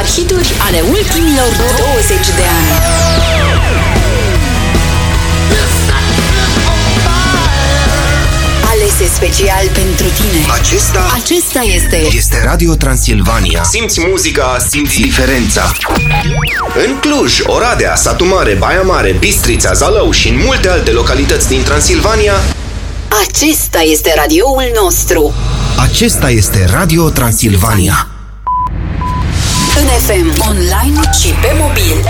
hituri ale ultimilor 20 de ani. Alese special pentru tine. Acesta este Radio Transilvania. Simți muzica, simți diferența. În Cluj, Oradea, Satu Mare, Baia Mare, Bistrița, Zalău și în multe alte localități din Transilvania, acesta este radioul nostru. Acesta este Radio Transilvania. În FM, online și pe mobil.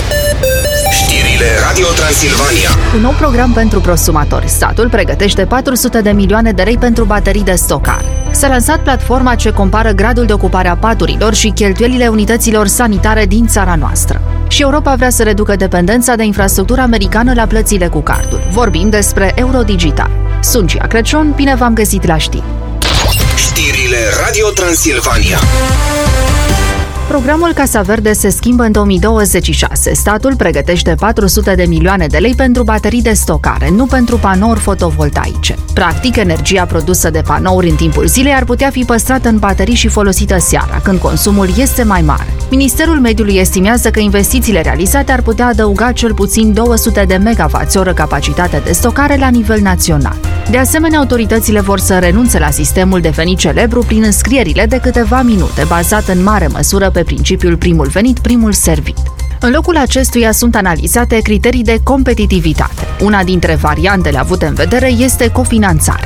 Știrile Radio Transilvania. Un nou program pentru prosumatori. Statul pregătește 400 de milioane de lei pentru baterii de stocare. S-a lansat platforma ce compară gradul de ocupare a paturilor și cheltuielile unităților sanitare din țara noastră. Și Europa vrea să reducă dependența de infrastructura americană la plățile cu cardul. Vorbim despre Eurodigital. Sunt Cia Crăciun, bine v-am găsit la știri. Știrile Radio Transilvania. Programul Casa Verde se schimbă în 2026. Statul pregătește 400 de milioane de lei pentru baterii de stocare, nu pentru panouri fotovoltaice. Practic, energia produsă de panouri în timpul zilei ar putea fi păstrată în baterii și folosită seara, când consumul este mai mare. Ministerul Mediului estimează că investițiile realizate ar putea adăuga cel puțin 200 de MWh capacitate de stocare la nivel național. De asemenea, autoritățile vor să renunțe la sistemul devenit celebru prin înscrierile de câteva minute, bazat în mare măsură pe principiul primul venit, primul servit. În locul acestuia sunt analizate criterii de competitivitate. Una dintre variantele avute în vedere este cofinanțarea.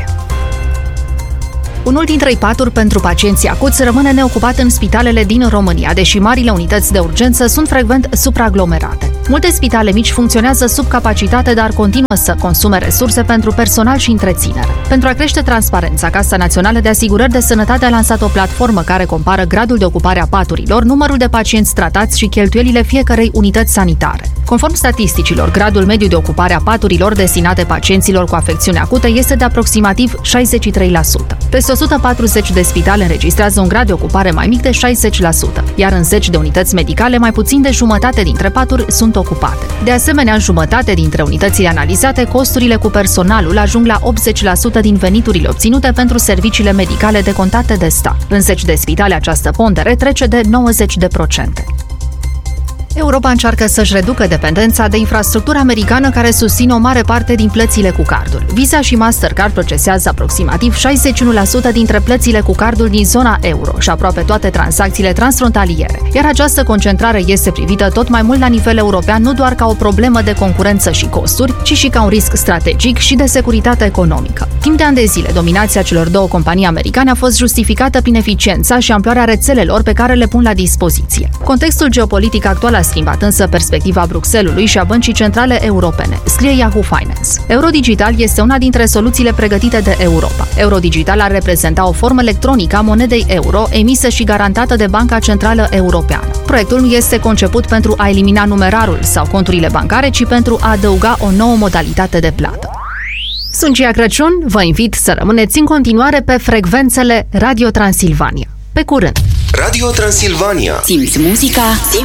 Unul din 3 paturi pentru pacienții acuți rămâne neocupat în spitalele din România, deși marile unități de urgență sunt frecvent supraaglomerate. Multe spitale mici funcționează sub capacitate, dar continuă să consume resurse pentru personal și întreținere. Pentru a crește transparența, Casa Națională de Asigurări de Sănătate a lansat o platformă care compară gradul de ocupare a paturilor, numărul de pacienți tratați și cheltuielile fiecărei unități sanitare. Conform statisticilor, gradul mediu de ocupare a paturilor destinate pacienților cu afecțiuni acute este de aproximativ 63%. Peste 140 de spitale înregistrează un grad de ocupare mai mic de 60%, iar în 10 de unități medicale mai puțin de jumătate dintre paturi sunt ocupate. De asemenea, în jumătate dintre unitățile analizate, costurile cu personalul ajung la 80% din veniturile obținute pentru serviciile medicale decontate de stat. În 10 de spitale această pondere trece de 90%. Europa încearcă să-și reducă dependența de infrastructura americană care susține o mare parte din plățile cu cardul. Visa și Mastercard procesează aproximativ 61% dintre plățile cu cardul din zona euro și aproape toate tranzacțiile transfrontaliere. Iar această concentrare este privită tot mai mult la nivel european nu doar ca o problemă de concurență și costuri, ci și ca un risc strategic și de securitate economică. Timp de ani de zile, dominația celor două companii americane a fost justificată prin eficiența și amploarea rețelelor pe care le pun la dispoziție. Contextul geopolitic actual a schimbat însă perspectiva Bruxellesului și a Băncii Centrale Europene, scrie Yahoo Finance. Eurodigital este una dintre soluțiile pregătite de Europa. Eurodigital ar reprezenta o formă electronică a monedei euro emisă și garantată de Banca Centrală Europeană. Proiectul este conceput pentru a elimina numerarul sau conturile bancare, ci pentru a adăuga o nouă modalitate de plată. Sunt Cia Crăciun, vă invit să rămâneți în continuare pe frecvențele Radio Transilvania. Pe curând! Radio Transilvania. Simți muzica, simți